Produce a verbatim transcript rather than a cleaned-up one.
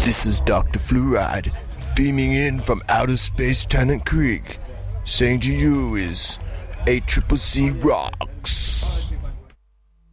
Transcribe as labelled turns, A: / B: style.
A: This is Doctor Fluoride, beaming in from outer space Tennant Creek. Saying to you is A Triple C rocks.